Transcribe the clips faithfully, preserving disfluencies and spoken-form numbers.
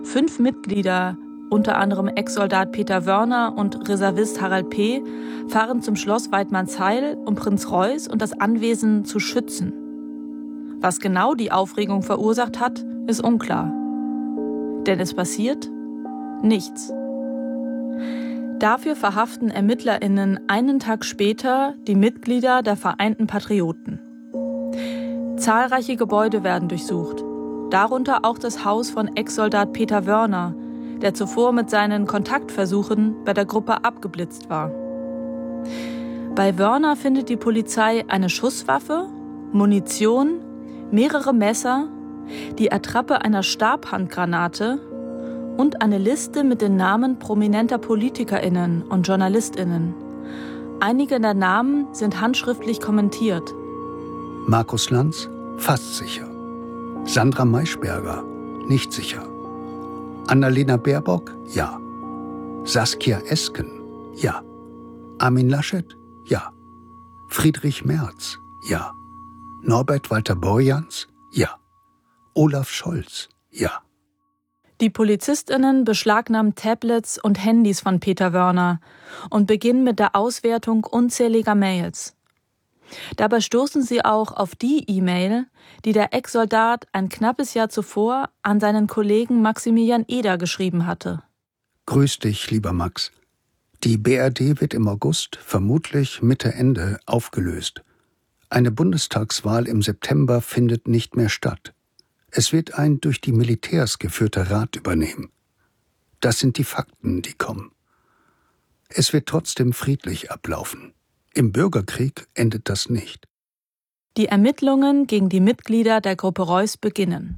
Fünf Mitglieder, unter anderem Ex-Soldat Peter Wörner und Reservist Harald P., fahren zum Schloss Weidmannsheil, um Prinz Reuß und das Anwesen zu schützen. Was genau die Aufregung verursacht hat, ist unklar. Denn es passiert nichts. Dafür verhaften ErmittlerInnen einen Tag später die Mitglieder der Vereinten Patrioten. Zahlreiche Gebäude werden durchsucht, darunter auch das Haus von Ex-Soldat Peter Wörner, der zuvor mit seinen Kontaktversuchen bei der Gruppe abgeblitzt war. Bei Wörner findet die Polizei eine Schusswaffe, Munition, mehrere Messer, die Attrappe einer Stabhandgranate und eine Liste mit den Namen prominenter PolitikerInnen und JournalistInnen. Einige der Namen sind handschriftlich kommentiert. Markus Lanz, fast sicher. Sandra Maischberger, nicht sicher. Annalena Baerbock, ja. Saskia Esken, ja. Armin Laschet, ja. Friedrich Merz, ja. Norbert Walter-Borjans, ja. Olaf Scholz, ja. Die PolizistInnen beschlagnahmen Tablets und Handys von Peter Wörner und beginnen mit der Auswertung unzähliger Mails. Dabei stoßen sie auch auf die E-Mail, die der Ex-Soldat ein knappes Jahr zuvor an seinen Kollegen Maximilian Eder geschrieben hatte. Grüß dich, lieber Max. Die B R D wird im August, vermutlich Mitte, Ende, aufgelöst. Eine Bundestagswahl im September findet nicht mehr statt. Es wird ein durch die Militärs geführter Rat übernehmen. Das sind die Fakten, die kommen. Es wird trotzdem friedlich ablaufen. Im Bürgerkrieg endet das nicht. Die Ermittlungen gegen die Mitglieder der Gruppe Reuß beginnen.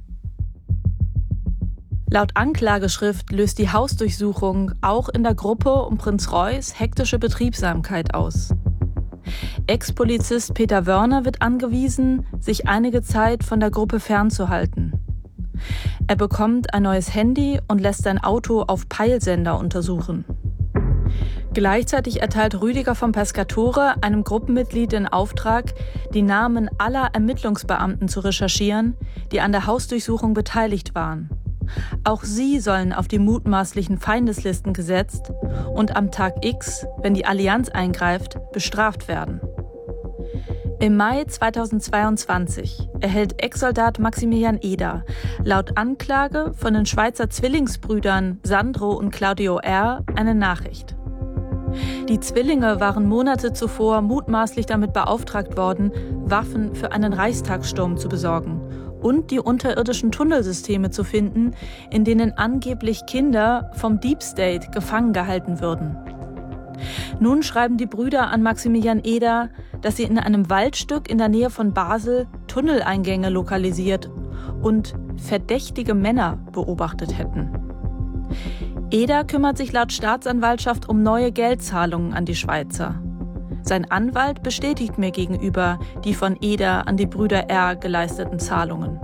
Laut Anklageschrift löst die Hausdurchsuchung auch in der Gruppe um Prinz Reuß hektische Betriebsamkeit aus. Ex-Polizist Peter Wörner wird angewiesen, sich einige Zeit von der Gruppe fernzuhalten. Er bekommt ein neues Handy und lässt sein Auto auf Peilsender untersuchen. Gleichzeitig erteilt Rüdiger von Pescatore einem Gruppenmitglied den Auftrag, die Namen aller Ermittlungsbeamten zu recherchieren, die an der Hausdurchsuchung beteiligt waren. Auch sie sollen auf die mutmaßlichen Feindeslisten gesetzt und am Tag X, wenn die Allianz eingreift, bestraft werden. Im Mai zweitausendzweiundzwanzig erhält Ex-Soldat Maximilian Eder laut Anklage von den Schweizer Zwillingsbrüdern Sandro und Claudio R. eine Nachricht. Die Zwillinge waren Monate zuvor mutmaßlich damit beauftragt worden, Waffen für einen Reichstagssturm zu besorgen und die unterirdischen Tunnelsysteme zu finden, in denen angeblich Kinder vom Deep State gefangen gehalten würden. Nun schreiben die Brüder an Maximilian Eder, dass sie in einem Waldstück in der Nähe von Basel Tunneleingänge lokalisiert und verdächtige Männer beobachtet hätten. Eder kümmert sich laut Staatsanwaltschaft um neue Geldzahlungen an die Schweizer. Sein Anwalt bestätigt mir gegenüber die von Eder an die Brüder R. geleisteten Zahlungen.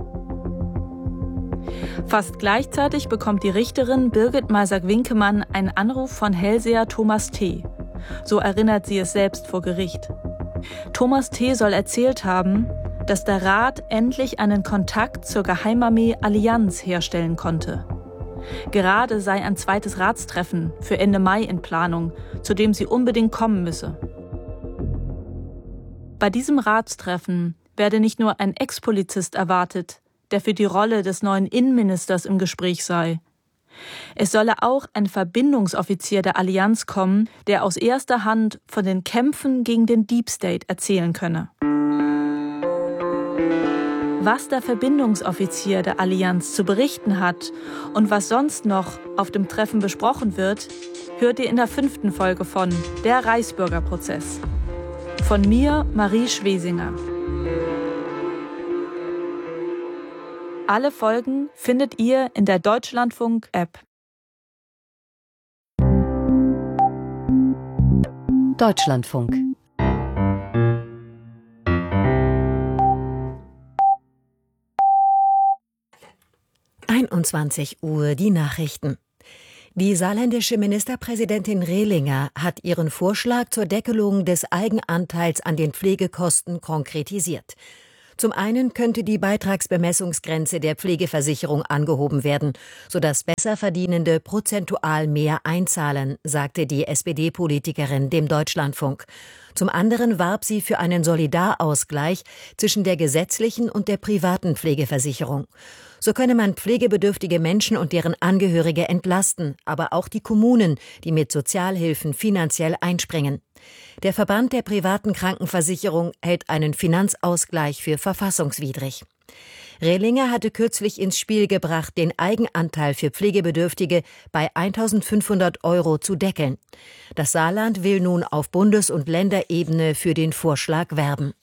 Fast gleichzeitig bekommt die Richterin Birgit Meiser-Winkemann einen Anruf von Hellseher Thomas T. So erinnert sie es selbst vor Gericht. Thomas T. soll erzählt haben, dass der Rat endlich einen Kontakt zur Geheimarmee Allianz herstellen konnte. Gerade sei ein zweites Ratstreffen für Ende Mai in Planung, zu dem sie unbedingt kommen müsse. Bei diesem Ratstreffen werde nicht nur ein Ex-Polizist erwartet, der für die Rolle des neuen Innenministers im Gespräch sei. Es solle auch ein Verbindungsoffizier der Allianz kommen, der aus erster Hand von den Kämpfen gegen den Deep State erzählen könne. Was der Verbindungsoffizier der Allianz zu berichten hat und was sonst noch auf dem Treffen besprochen wird, hört ihr in der fünften Folge von Der Reichsbürgerprozess. Von mir, Marie Schwesinger. Alle Folgen findet ihr in der Deutschlandfunk-App. Deutschlandfunk. einundzwanzig Uhr die Nachrichten. Die saarländische Ministerpräsidentin Rehlinger hat ihren Vorschlag zur Deckelung des Eigenanteils an den Pflegekosten konkretisiert. Zum einen könnte die Beitragsbemessungsgrenze der Pflegeversicherung angehoben werden, sodass Besserverdienende prozentual mehr einzahlen, sagte die S P D-Politikerin dem Deutschlandfunk. Zum anderen warb sie für einen Solidarausgleich zwischen der gesetzlichen und der privaten Pflegeversicherung. So könne man pflegebedürftige Menschen und deren Angehörige entlasten, aber auch die Kommunen, die mit Sozialhilfen finanziell einspringen. Der Verband der privaten Krankenversicherung hält einen Finanzausgleich für verfassungswidrig. Rehlinger hatte kürzlich ins Spiel gebracht, den Eigenanteil für Pflegebedürftige bei eintausendfünfhundert Euro zu deckeln. Das Saarland will nun auf Bundes- und Länderebene für den Vorschlag werben.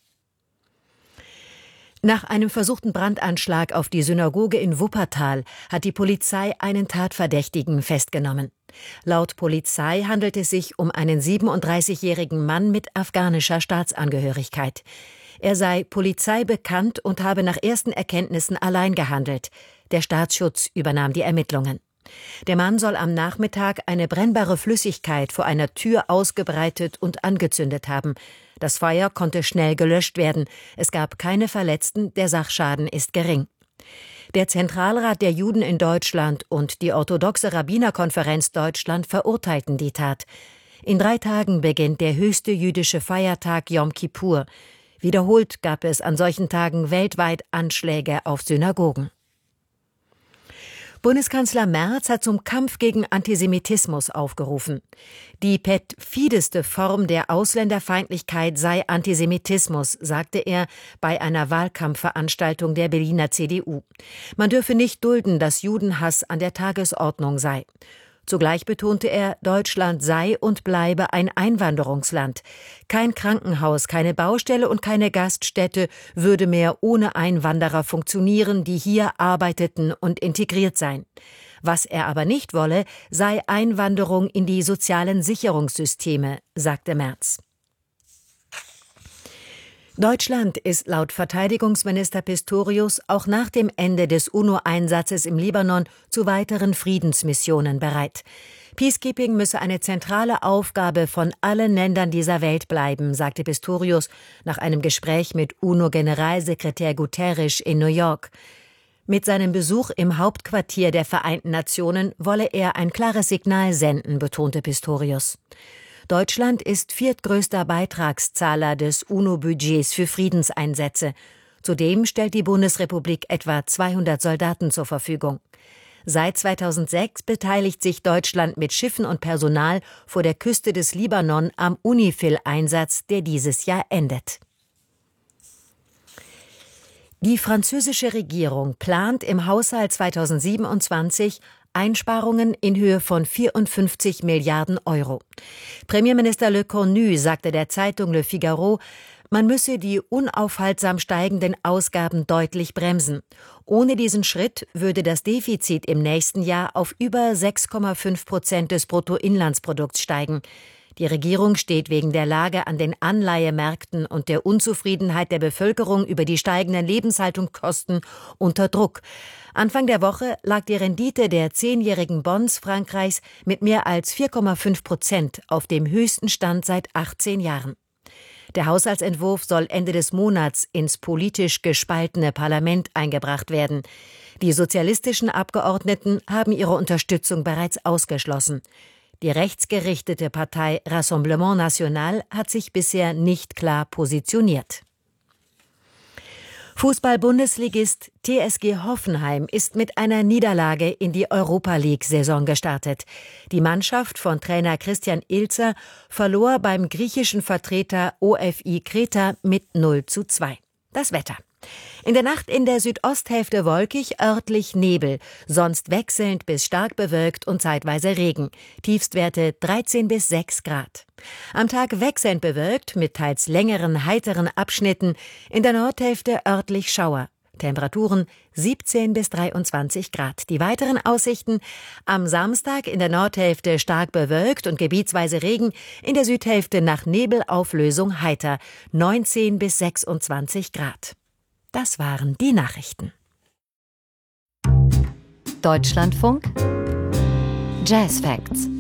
Nach einem versuchten Brandanschlag auf die Synagoge in Wuppertal hat die Polizei einen Tatverdächtigen festgenommen. Laut Polizei handelt es sich um einen siebenunddreißigjährigen Mann mit afghanischer Staatsangehörigkeit. Er sei Polizei bekannt und habe nach ersten Erkenntnissen allein gehandelt. Der Staatsschutz übernahm die Ermittlungen. Der Mann soll am Nachmittag eine brennbare Flüssigkeit vor einer Tür ausgebreitet und angezündet haben. Das Feuer konnte schnell gelöscht werden. Es gab keine Verletzten, der Sachschaden ist gering. Der Zentralrat der Juden in Deutschland und die orthodoxe Rabbinerkonferenz Deutschland verurteilten die Tat. In drei Tagen beginnt der höchste jüdische Feiertag Yom Kippur. Wiederholt gab es an solchen Tagen weltweit Anschläge auf Synagogen. Bundeskanzler Merz hat zum Kampf gegen Antisemitismus aufgerufen. Die perfideste Form der Ausländerfeindlichkeit sei Antisemitismus, sagte er bei einer Wahlkampfveranstaltung der Berliner C D U. Man dürfe nicht dulden, dass Judenhass an der Tagesordnung sei. Zugleich betonte er, Deutschland sei und bleibe ein Einwanderungsland. Kein Krankenhaus, keine Baustelle und keine Gaststätte würde mehr ohne Einwanderer funktionieren, die hier arbeiteten und integriert seien. Was er aber nicht wolle, sei Einwanderung in die sozialen Sicherungssysteme, sagte Merz. Deutschland ist laut Verteidigungsminister Pistorius auch nach dem Ende des UNO-Einsatzes im Libanon zu weiteren Friedensmissionen bereit. Peacekeeping müsse eine zentrale Aufgabe von allen Ländern dieser Welt bleiben, sagte Pistorius nach einem Gespräch mit UNO-Generalsekretär Guterres in New York. Mit seinem Besuch im Hauptquartier der Vereinten Nationen wolle er ein klares Signal senden, betonte Pistorius. Deutschland ist viertgrößter Beitragszahler des UNO-Budgets für Friedenseinsätze. Zudem stellt die Bundesrepublik etwa zweihundert Soldaten zur Verfügung. Seit zweitausendsechs beteiligt sich Deutschland mit Schiffen und Personal vor der Küste des Libanon am UNIFIL-Einsatz, der dieses Jahr endet. Die französische Regierung plant im Haushalt zweitausendsiebenundzwanzig Einsparungen in Höhe von vierundfünfzig Milliarden Euro. Premierminister Le Cornu sagte der Zeitung Le Figaro, man müsse die unaufhaltsam steigenden Ausgaben deutlich bremsen. Ohne diesen Schritt würde das Defizit im nächsten Jahr auf über sechs Komma fünf Prozent des Bruttoinlandsprodukts steigen. Die Regierung steht wegen der Lage an den Anleihemärkten und der Unzufriedenheit der Bevölkerung über die steigenden Lebenshaltungskosten unter Druck. Anfang der Woche lag die Rendite der zehnjährigen Bonds Frankreichs mit mehr als vier Komma fünf Prozent auf dem höchsten Stand seit achtzehn Jahren. Der Haushaltsentwurf soll Ende des Monats ins politisch gespaltene Parlament eingebracht werden. Die sozialistischen Abgeordneten haben ihre Unterstützung bereits ausgeschlossen. Die rechtsgerichtete Partei Rassemblement National hat sich bisher nicht klar positioniert. Fußball-Bundesligist T S G Hoffenheim ist mit einer Niederlage in die Europa-League-Saison gestartet. Die Mannschaft von Trainer Christian Ilzer verlor beim griechischen Vertreter O F I Kreta mit null zu zwei. Das Wetter. In der Nacht in der Südosthälfte wolkig, örtlich Nebel, sonst wechselnd bis stark bewölkt und zeitweise Regen. Tiefstwerte dreizehn bis sechs Grad. Am Tag wechselnd bewölkt mit teils längeren, heiteren Abschnitten, in der Nordhälfte örtlich Schauer. Temperaturen siebzehn bis dreiundzwanzig Grad. Die weiteren Aussichten: am Samstag in der Nordhälfte stark bewölkt und gebietsweise Regen, in der Südhälfte nach Nebelauflösung heiter, neunzehn bis sechsundzwanzig Grad. Das waren die Nachrichten. Deutschlandfunk Jazz Facts.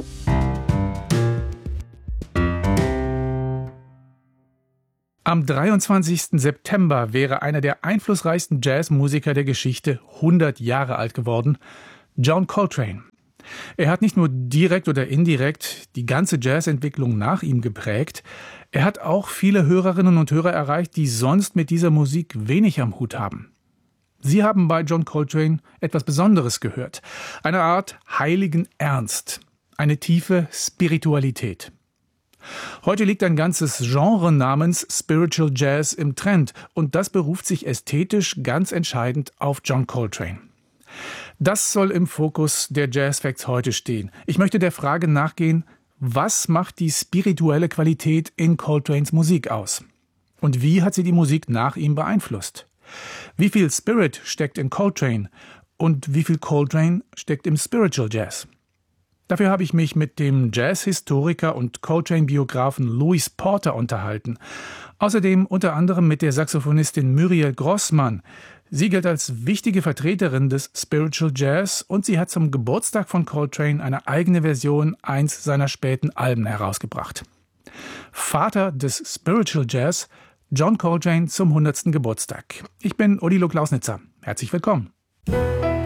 Am dreiundzwanzigsten September wäre einer der einflussreichsten Jazzmusiker der Geschichte hundert Jahre alt geworden, John Coltrane. Er hat nicht nur direkt oder indirekt die ganze Jazzentwicklung nach ihm geprägt, er hat auch viele Hörerinnen und Hörer erreicht, die sonst mit dieser Musik wenig am Hut haben. Sie haben bei John Coltrane etwas Besonderes gehört, eine Art heiligen Ernst, eine tiefe Spiritualität. Heute liegt ein ganzes Genre namens Spiritual Jazz im Trend und das beruft sich ästhetisch ganz entscheidend auf John Coltrane. Das soll im Fokus der Jazz Facts heute stehen. Ich möchte der Frage nachgehen, was macht die spirituelle Qualität in Coltranes Musik aus? Und wie hat sie die Musik nach ihm beeinflusst? Wie viel Spirit steckt in Coltrane und wie viel Coltrane steckt im Spiritual Jazz? Dafür habe ich mich mit dem Jazzhistoriker und Coltrane-Biografen Louis Porter unterhalten. Außerdem unter anderem mit der Saxophonistin Muriel Grossmann. Sie gilt als wichtige Vertreterin des Spiritual Jazz und sie hat zum Geburtstag von Coltrane eine eigene Version eins seiner späten Alben herausgebracht. Vater des Spiritual Jazz, John Coltrane zum hundertsten Geburtstag. Ich bin Odilo Klausnitzer. Herzlich willkommen.